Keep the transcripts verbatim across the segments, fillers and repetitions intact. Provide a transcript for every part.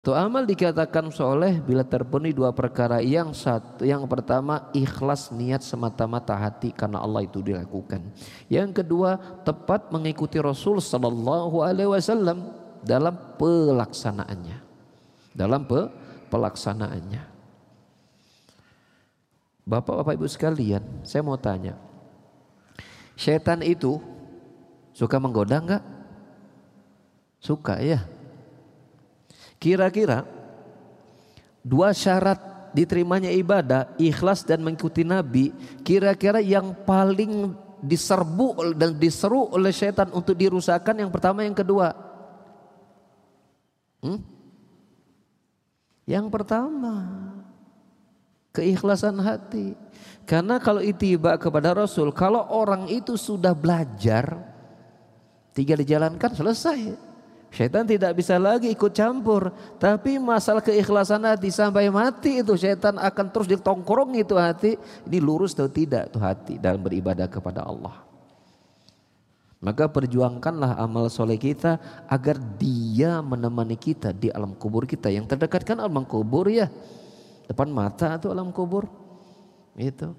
Tuh amal dikatakan soleh bila terpenuhi dua perkara. Yang satu, yang pertama ikhlas niat semata-mata hati karena Allah itu dilakukan. Yang kedua tepat mengikuti Rasul Sallallahu Alaihi Wasallam dalam pelaksanaannya, dalam pe pelaksanaannya. Bapak-bapak ibu sekalian, saya mau tanya, setan itu suka menggoda enggak? Suka ya. Kira-kira dua syarat diterimanya ibadah, ikhlas dan mengikuti Nabi, kira-kira yang paling diserbu dan diseru oleh setan untuk dirusakkan yang pertama yang kedua? Hmm? Yang pertama keikhlasan hati. Karena kalau ittiba kepada Rasul, kalau orang itu sudah belajar, tinggal dijalankan selesai. Syaitan tidak bisa lagi ikut campur. Tapi masalah keikhlasan hati sampai mati itu syaitan akan terus ditongkrong itu hati. Ini lurus atau tidak tuh hati dalam beribadah kepada Allah. Maka perjuangkanlah amal soleh kita agar dia menemani kita di alam kubur kita. Yang terdekat kan alam kubur ya. Depan mata itu alam kubur. Itu.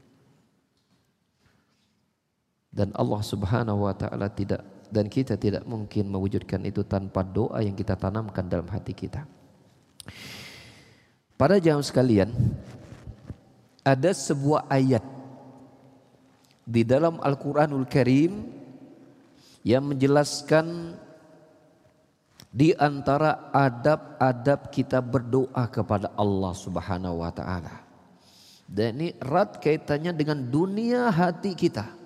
Dan Allah Subhanahu wa taala tidak, dan kita tidak mungkin mewujudkan itu tanpa doa yang kita tanamkan dalam hati kita. Para jamaah sekalian, ada sebuah ayat di dalam Al-Quranul Karim yang menjelaskan di antara adab-adab kita berdoa kepada Allah Subhanahu wa taala. Dan ini erat kaitannya dengan dunia hati kita.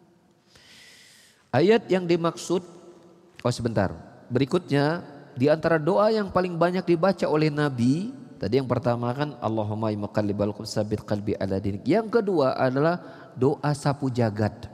Ayat yang dimaksud, oh sebentar, berikutnya di antara doa yang paling banyak dibaca oleh Nabi, tadi yang pertama kan Allahumma muqallibal qulub tsabbit qalbi ala dinik. Yang kedua adalah doa sapu jagat.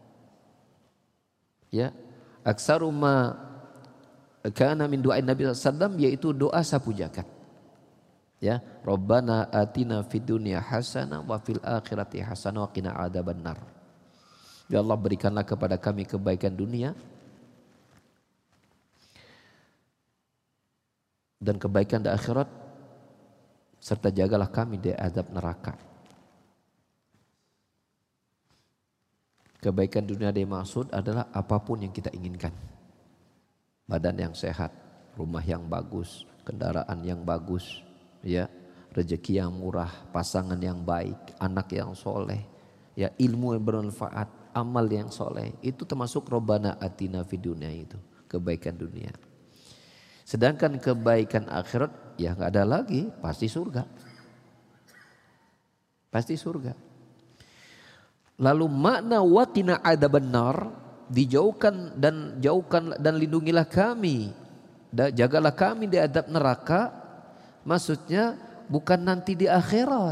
Ya, aksaru ma kana min doa Nabi sallallahu alaihi wasallam, yaitu doa sapu jagat. Ya, Rabbana atina fid dunya hasanah wa fil akhirati hasanah wa qina adzabannar. Ya Allah, berikanlah kepada kami kebaikan dunia dan kebaikan di akhirat, serta jagalah kami dari azab neraka. Kebaikan dunia dimaksud adalah apapun yang kita inginkan. Badan yang sehat, rumah yang bagus, kendaraan yang bagus, ya, rezeki yang murah, pasangan yang baik, anak yang soleh, ya, ilmu yang bermanfaat, amal yang soleh. Itu termasuk Rabbana atina fid dunya, itu kebaikan dunia. Sedangkan kebaikan akhirat ya nggak ada lagi, pasti surga. Pasti surga. Lalu makna waqina adzabannar, dijauhkan dan jauhkan dan lindungilah kami, jagalah kami dari adab neraka. Maksudnya bukan nanti di akhirat.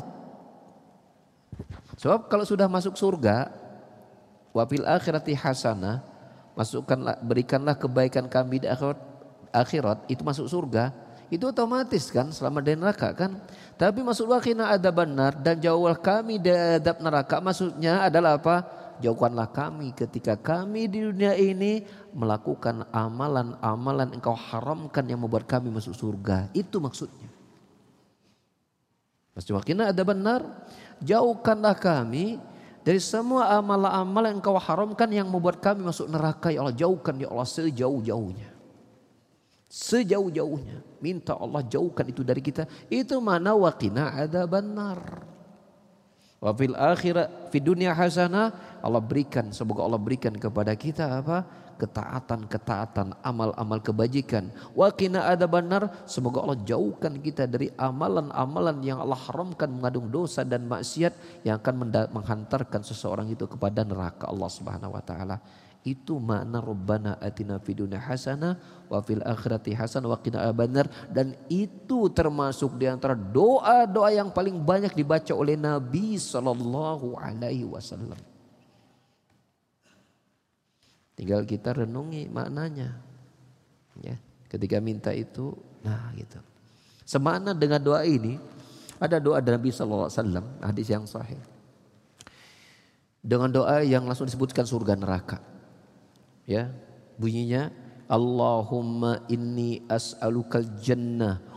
Sebab kalau sudah masuk surga, wa fil akhirati hasanah, masukkanlah, berikanlah kebaikan kami di akhirat, akhirat itu masuk surga, itu otomatis kan selamat dari neraka kan. Tapi masuk waqina adzabannar, dan jauhlah kami dari adab neraka, maksudnya adalah apa? Jauhkanlah kami ketika kami di dunia ini melakukan amalan-amalan engkau haramkan yang membuat kami masuk surga. Itu maksudnya. Masuk waqina adzabannar, jauhkanlah kami dari semua amalan-amalan yang engkau haramkan yang membuat kami masuk neraka. Ya Allah, jauhkan ya Allah sejauh-jauhnya. Sejauh-jauhnya. Minta Allah jauhkan itu dari kita. Itu mana waqina adzabannar. Wa fil akhirah fid dunya hasanah, Allah berikan, semoga Allah berikan kepada kita apa? Ketaatan-ketaatan, amal-amal kebajikan. Wa qina adzabannar, semoga Allah jauhkan kita dari amalan-amalan yang Allah haramkan, mengandung dosa dan maksiat yang akan menghantarkan seseorang itu kepada neraka Allah Subhanahu wa taala. Itu makna Rabbana atina fid dunya hasanah wa fil akhirati hasanah wa qina adzabannar, dan itu termasuk di antara doa-doa yang paling banyak dibaca oleh Nabi sallallahu alaihi wasallam. Tinggal kita renungi maknanya. Ya, ketika minta itu, nah gitu. Semakna dengan doa ini, ada doa dari Nabi sallallahu alaihi wasallam, hadis yang sahih. Dengan doa yang langsung disebutkan surga neraka. Ya, bunyinya Allahumma inni as'alukal jannah